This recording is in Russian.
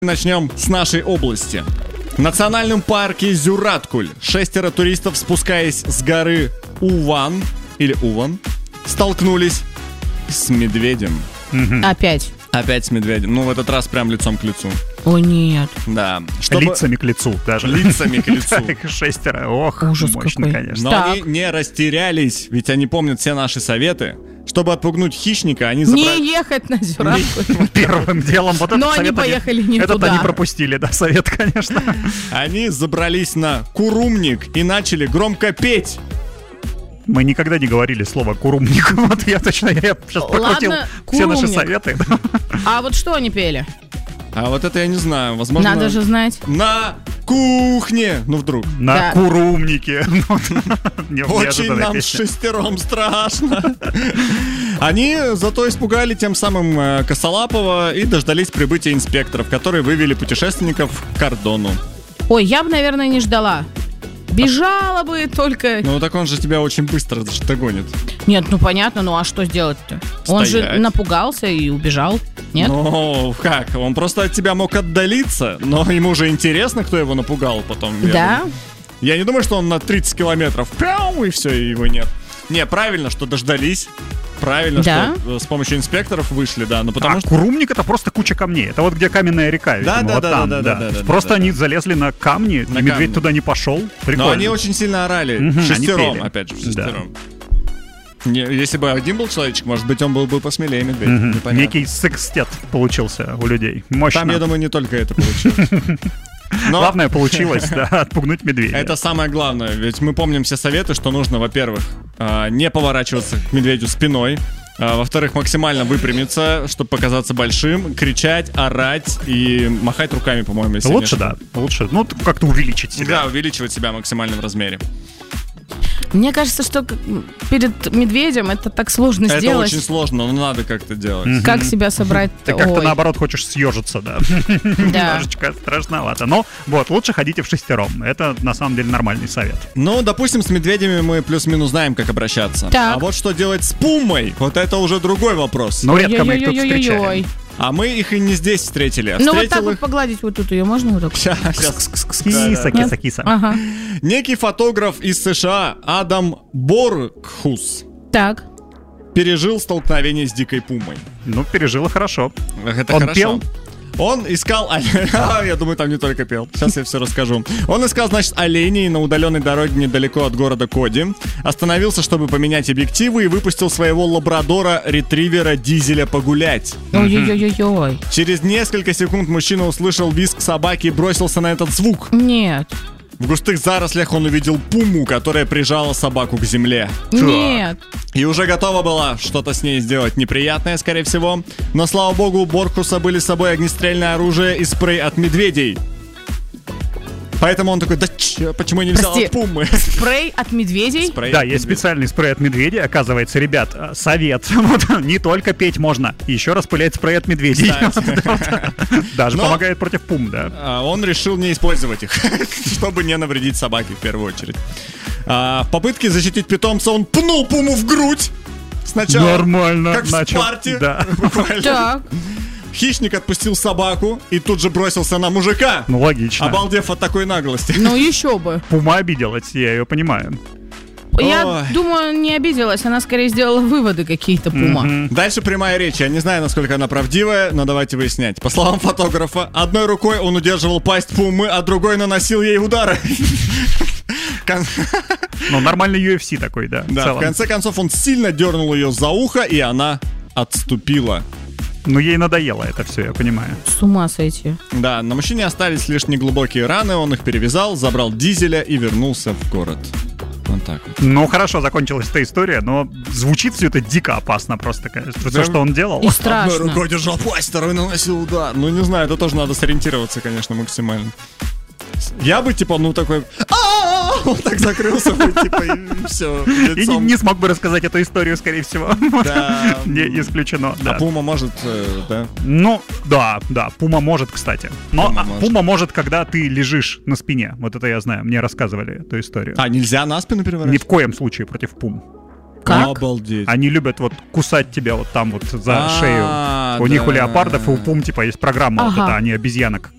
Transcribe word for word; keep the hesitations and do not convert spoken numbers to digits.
Начнем с нашей области. В национальном парке Зюраткуль шестеро туристов, спускаясь с горы Уван, или Уван, столкнулись с медведем. Опять? Опять с медведем. Ну, в этот раз прям лицом к лицу. О, нет. Да. Чтобы... Лицами к лицу даже. Лицами к лицу. Их шестеро. Ох, ужас мощно, какой. конечно. Но Так. они не растерялись, ведь они помнят все наши советы. Чтобы отпугнуть хищника, они забрали... Не ехать на Зюраткуль. Первым делом вот этот Но они совет поехали не Этот туда. они пропустили, да, совет, конечно. Они забрались на курумник и начали громко петь. Мы никогда не говорили слово «курумник». Вот я точно, я сейчас прокрутил Ладно, все наши курумник. советы. А вот что они пели? А вот это я не знаю, возможно... Надо же знать. На кухне! Ну, вдруг. На Да. курумнике. Не- Очень неожиданная нам с песня. шестером страшно. Они зато испугали тем самым э, Косолапова и дождались прибытия инспекторов, которые вывели путешественников к кордону. Ой, я бы, наверное, не ждала. Бежала бы только... Ну так он же тебя очень быстро догонит. Нет, ну понятно, ну а что сделать-то? Он же Стоять. напугался и убежал. Нет? Ну, как? Он просто от тебя мог отдалиться, но ему же интересно, кто его напугал потом. Я Да? думаю. Я не думаю, что он на тридцать километров пяу, и все, и его нет. Не, правильно, что дождались. Правильно, Да? что э, с помощью инспекторов вышли, да. Ну потому А что... курумник — это просто куча камней. Это вот где каменная река, видимо, Да, да, вот да, там, да, да, да, да, Просто да, они да. залезли на камни, На и медведь камни. туда не пошел. Прикольно. Но они очень сильно орали. Мгм, они Шестером, пели. опять же, Да. шестером. Не, если бы один был человечек, может быть, он был бы посмелее медведь. Мгм. Непонятно. Некий секстет получился у людей. Мощно. Там, я думаю, не только это получилось. Но Главное получилось, да, отпугнуть медведя. это самое главное. Ведь мы помним все советы, что нужно, во-первых, а, не поворачиваться к медведю спиной. А, во-вторых, максимально выпрямиться, чтобы показаться большим, кричать, орать и махать руками, по-моему, если Лучше, не да, лучше. Ну, как-то увеличить себя. Да, увеличивать себя максимально в размере. Мне кажется, что к- перед медведем это так сложно Это сделать. очень сложно, но надо как-то делать. Мгм. Как себя собрать? Ты как-то Ой, наоборот хочешь съежиться, да. да. Немножечко страшновато. Но вот, лучше ходите в шестером. Это на самом деле нормальный совет. Ну, допустим, с медведями мы плюс-минус знаем, как обращаться. Так. А вот что делать с пумой, вот это уже другой вопрос. Но редко мы их тут Ой-ой-ой-ой-ой. встречаем. А мы их и не здесь встретили, а Ну вот встретил так вот их... погладить вот тут ее можно вот так? Ща, щас. Киса, Да-да. киса, киса. Ага. Некий фотограф из США Адам Боргхус Так. пережил столкновение с дикой пумой. Ну, пережила хорошо. Это Он хорошо. пел? Он искал... А, я думаю, там не только пел. Сейчас я все расскажу. Он искал, значит, оленей на удаленной дороге недалеко от города Коди. Остановился, чтобы поменять объективы, и выпустил своего лабрадора-ретривера Дизеля погулять. Ой-ой-ой-ой. Через несколько секунд мужчина услышал визг собаки и бросился на этот звук. Нет. В густых зарослях он увидел пуму, которая прижала собаку к земле. Нет. И уже готова была что-то с ней сделать неприятное, скорее всего. Но, слава богу, у Боргхуса были с собой огнестрельное оружие и спрей от медведей. Поэтому он такой, да че, почему я не взял Прости. от пумы? Спрей от медведей? Спрей Да, от есть медведей. специальный спрей от медведя. Оказывается, ребят, э, совет. Вот, не только петь можно. Еще распылять спрей от медведей. Кстати. Даже Но- помогает против пум, да. А, Он решил не использовать их, чтобы не навредить собаке в первую очередь. А, В попытке защитить питомца он пнул пуму в грудь. Сначала, Нормально. как в начал. Спарте. Да. Буквально. Так. Хищник отпустил собаку и тут же бросился на мужика, Ну, логично. обалдев от такой наглости. Ну еще бы. Пума обиделась, я ее понимаю. Я Ой. думаю, не обиделась. Она скорее сделала выводы какие-то, пума. Мгм. Дальше прямая речь. Я не знаю, насколько она правдивая, но давайте выяснять. По словам фотографа, одной рукой он удерживал пасть пумы, а другой наносил ей удары. Кон- Ну, нормальный ю эф си такой, да. в Да, в целом. конце концов он сильно дернул ее за ухо, и она отступила. Ну, ей надоело это все, я понимаю. С ума сойти. Да, на мужчине остались лишь неглубокие раны, он их перевязал, забрал Дизеля и вернулся в город. Вот так вот. Ну, хорошо, закончилась эта история, но звучит все это дико опасно просто, конечно. Все, Да. что он делал. И страшно. Одной рукой держал пасть, второй наносил удар. Ну, не знаю, это тоже надо сориентироваться, конечно, максимально. Я бы, типа, ну, такой... «А-а-а!» Вот так закрылся бы, типа, и все. И не, не смог бы рассказать эту историю, скорее всего. Вот. Да. Не исключено, да. А Пума может, э, да? Ну, да, да, пума может, кстати. Но Пума а, может. пума может, когда ты лежишь на спине. Вот это я знаю, мне рассказывали эту историю. А, нельзя на спину Ни переворачивать? в коем случае против пум. Как? Обалдеть. Они любят вот кусать тебя вот там вот за А, шею. У них у да. леопардов и у пум типа есть программа вот Ага. эта, они обезьянок